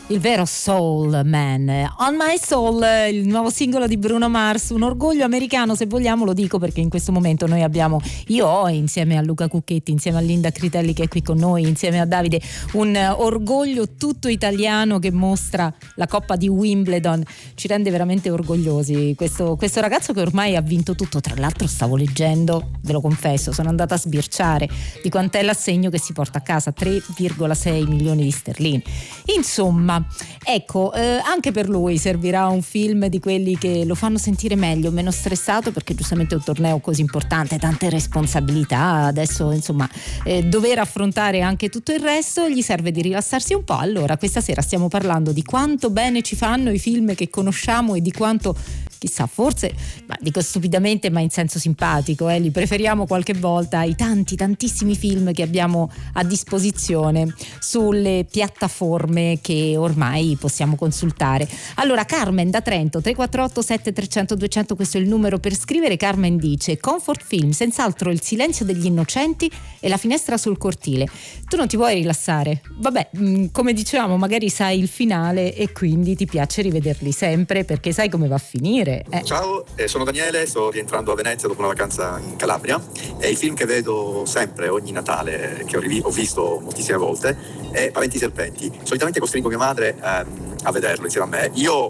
Il vero Soul Man. On My Soul, il nuovo singolo di Bruno Mars, un orgoglio americano, se vogliamo, lo dico perché in questo momento io ho insieme a Luca Cucchetti, insieme a Linda Critelli che è qui con noi, insieme a Davide, un orgoglio tutto italiano che mostra la Coppa di Wimbledon. Ci rende veramente orgogliosi questo ragazzo che ormai ha vinto tutto. Tra l'altro stavo leggendo, ve lo confesso, sono andata a sbirciare di quant'è l'assegno che si porta a casa, 3,6 milioni di sterline. Insomma, ecco, anche per lui servirà un film di quelli che lo fanno sentire meglio, meno stressato, perché giustamente è un torneo così importante, tante responsabilità, adesso insomma dover affrontare anche tutto il resto gli serve di rilassarsi un po'. Allora questa sera stiamo parlando di quanto bene ci fanno i film che conosciamo e di quanto, chissà, forse, ma dico stupidamente ma in senso simpatico, li preferiamo qualche volta ai tantissimi film che abbiamo a disposizione sulle piattaforme che ormai possiamo consultare. Allora Carmen da Trento, 348 7300 200, questo è il numero per scrivere. Carmen dice: comfort film, senz'altro Il silenzio degli innocenti e La finestra sul cortile. Tu non ti vuoi rilassare? Vabbè, come dicevamo, magari sai il finale e quindi ti piace rivederli sempre perché sai come va a finire. Ciao, sono Daniele, sto rientrando a Venezia dopo una vacanza in Calabria e il film che vedo sempre ogni Natale, che ho visto moltissime volte, è Parenti Serpenti. Solitamente costringo mia madre a vederlo insieme a me. Io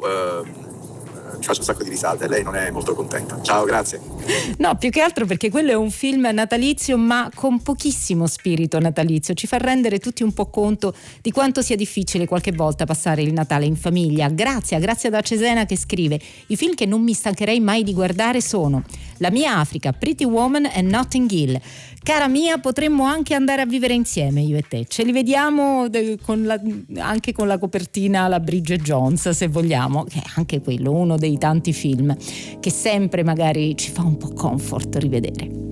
mi faccio un sacco di risate, lei non è molto contenta. Ciao, grazie. No, più che altro perché quello è un film natalizio ma con pochissimo spirito natalizio, ci fa rendere tutti un po' conto di quanto sia difficile qualche volta passare il Natale in famiglia. Grazie da Cesena che scrive: i film che non mi stancherei mai di guardare sono La mia Africa, Pretty Woman e Notting Hill. Cara mia, potremmo anche andare a vivere insieme io e te, ce li vediamo anche con la copertina alla Bridget Jones, se vogliamo, che è anche quello uno dei tanti film che sempre magari ci fa un po' comfort rivedere.